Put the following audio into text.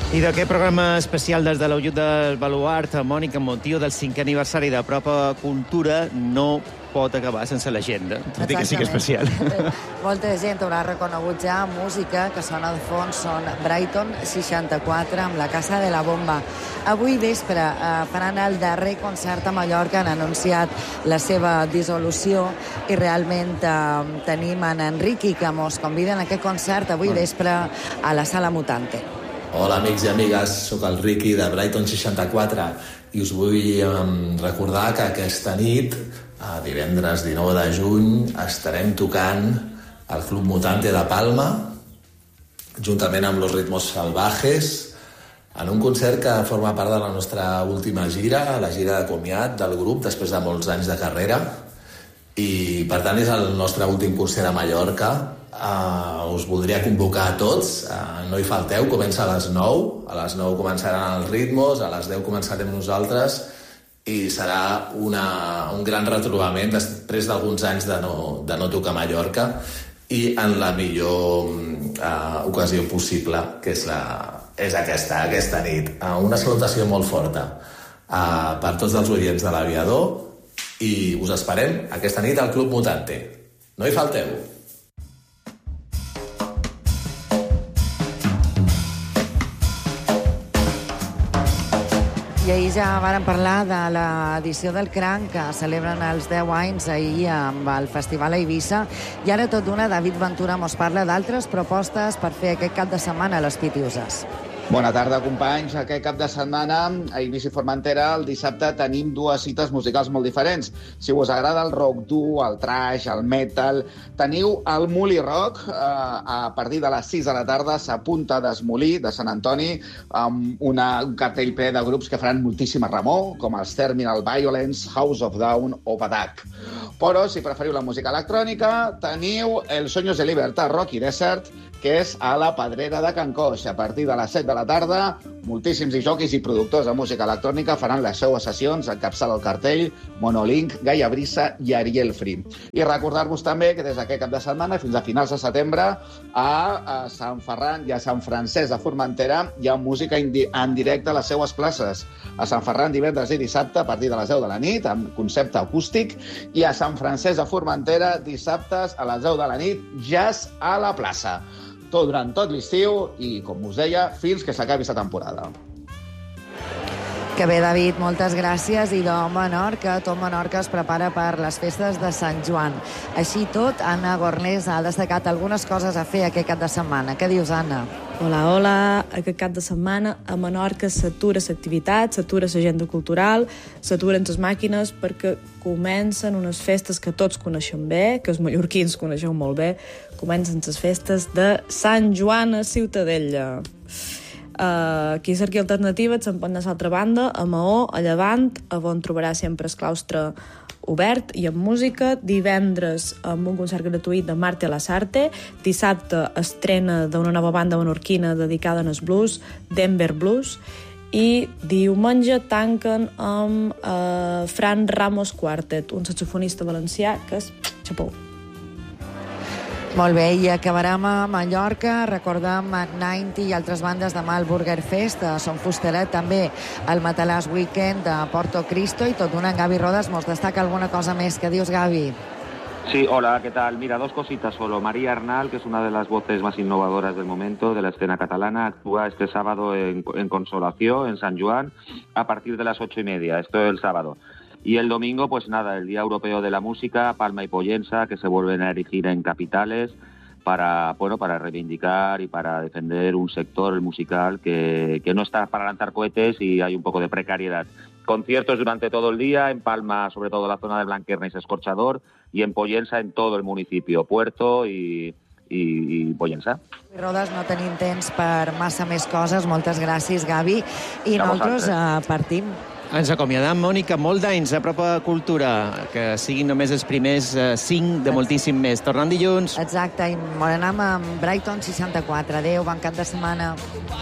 I d'aquest programa especial des de l'Ajunt del Baluart, Mònica, amb motiu del 5è aniversari de Propa Cultura, no pot acabar sense l'agenda, tot i que sigui especial. Molta gent haurà reconegut ja música que sona de fons, són Brighton 64 amb la Casa de la Bomba. Avui vespre faran el darrer concert a Mallorca, han anunciat la seva dissolució i realment tenim en Enriqui que mos convida en aquest concert avui vespre a la Sala Mutante. Hola amics i amigues, sóc el Riqui de Brighton 64 i us vull recordar que aquesta nit, divendres 19 de juny, estarem tocant al Club Mutante de Palma, juntament amb Los Ritmos Salvajes, en un concert que forma part de la nostra última gira, la gira de comiat del grup després de molts anys de carrera, i per tant és el nostre últim concert a Mallorca. Us voldria convocar a tots, no hi falteu, comença a les 9, a les 9 començaran els ritmos, a les 10 començarem nosaltres i serà un gran retrobament després d'alguns anys de no tocar a Mallorca i en la millor ocasió possible, que és aquesta nit. Una salutació molt forta per tots els oients de l'Aviador i us esperem aquesta nit al Club Mutante. No hi falteu! I ahir ja vàrem parlar de l'edició del Cranc, que celebren els 10 anys ahir amb el Festival a Eivissa. I ara tot d'una, David Ventura mos parla d'altres propostes per fer aquest cap de setmana a les Pitiuses. Bona tarda, companys. Aquest cap de setmana a Eivissa i Formentera, el dissabte, tenim dues cites musicals molt diferents. Si us agrada el rock dur, el trash, el metal, teniu el Muli Rock. A partir de les 6 de la tarda s'apunta a Desmolí, de Sant Antoni, amb un cartell ple de grups que faran moltíssima remor, com els Terminal Violence, House of Down o Badak. Però, si preferiu la música electrònica, teniu el Sueños de Libertad Rock i Desert, que és a la Pedrera de Can Coix. A partir de les 7 de la tarda, moltíssims jockeys i productors de música electrònica faran les seues sessions, encapçala el cartell Monolink, Gaia Brisa i Ariel Free. I recordar-vos també que des d'aquest cap de setmana fins a finals de setembre a Sant Ferran i a Sant Francesc de Formentera hi ha música en directe a les seues places. A Sant Ferran divendres i dissabte a partir de les 10 de la nit amb concepte acústic i a Sant Francesc de Formentera dissabtes a les 10 de la nit jazz a la plaça. Tot durant tot l'estiu i, com us deia, fins que s'acabi aquesta temporada. Que bé, David, moltes gràcies. I tot Menorca es prepara per les festes de Sant Joan. Així tot, Anna Gornés ha destacat algunes coses a fer aquest cap de setmana. Què dius, Anna? Hola. Aquest cap de setmana a Menorca s'atura l'activitat, s'atura l'agenda cultural, s'aturen les màquines perquè comencen unes festes que tots coneixem bé, que els mallorquins coneixeu molt bé. Comencen les festes de Sant Joan a Ciutadella. Aquí cerqui alternatives se'n pot anar a l'altra banda, a Maó, a Llevant, on trobarà sempre el claustre obert i amb música. Divendres amb un concert gratuït de Marte Lasarte. Dissabte estrena d'una nova banda menorquina dedicada al blues, Denver Blues. I diumenge tanquen amb Fran Ramos Quartet, un saxofonista valencià que és xapó. Molt bé, i acabarem a Mallorca. Recordem Mac90 i altres bandes demà al Burger Fest, a Son Fustelet, també el Matalàs Weekend de Porto Cristo i tot d'una. Gavi Rodas mos destaca alguna cosa més. Què dius, Gavi? Sí, hola, ¿qué tal? Mira, dos cositas solo. María Arnal, que es una de las voces más innovadoras del momento de la escena catalana, actúa este sábado en Consolación, en San Juan, a partir de las 8:30. Esto es el sábado. Y el domingo, pues nada, el Día Europeo de la Música, Palma y Pollensa, que se vuelven a erigir en capitales para reivindicar y para defender un sector, el musical, que no está para lanzar cohetes y hay un poco de precariedad. Conciertos durante todo el día, en Palma, sobre todo la zona de Blanquerna y Escorchador, y en Pollensa, en todo el municipio, Puerto y Pollensa. Rodes, no tenim temps per massa més coses. Moltes gràcies, Gavi. I nosaltres partim. Ens acomiadam, Mònica, molt d'anys a Propa Cultura, que siguin només els primers 5 de moltíssim més. Tornant dilluns. Exacte, i m'anem amb Brighton 64. Adéu, bon cap de setmana.